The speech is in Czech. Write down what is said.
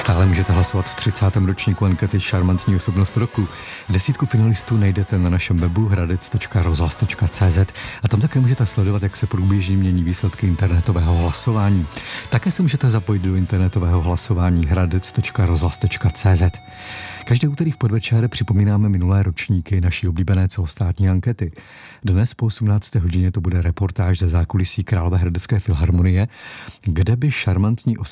Stále můžete hlasovat v 30. ročníku ankety Šarmantní osobnost roku. 10 finalistů najdete na našem webu hradec.rozhlas.cz a tam také můžete sledovat, jak se průběžně mění výsledky internetového hlasování. Také se můžete zapojit do internetového hlasování hradec.rozhlas.cz. Každé úterý v podvečer připomínáme minulé ročníky naší oblíbené celostátní ankety. Dnes po 18. hodině to bude reportáž ze zákulisí Královéhradecké filharmonie, kde by šarmantní osobnost